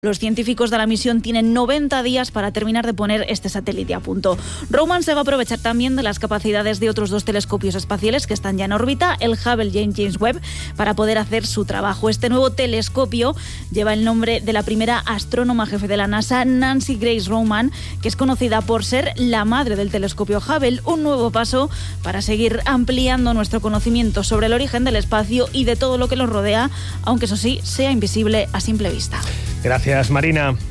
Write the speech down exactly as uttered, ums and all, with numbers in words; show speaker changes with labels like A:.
A: Los científicos de la misión tienen noventa días para terminar de poner este satélite a punto. Roman se va a aprovechar también de las capacidades de otros dos telescopios espaciales que están ya en órbita, el Hubble y el James Webb, para poder hacer su trabajo. Este nuevo telescopio lleva el nombre de la primera astrónoma jefe de la NASA, Nancy Grace Roman, que es conocida por ser la madre del telescopio Hubble, un nuevo paso para seguir ampliando nuestro conocimiento sobre el origen del espacio y de todo lo que nos rodea, aunque eso sí, sea invisible a simple vista.
B: Gracias, Marina.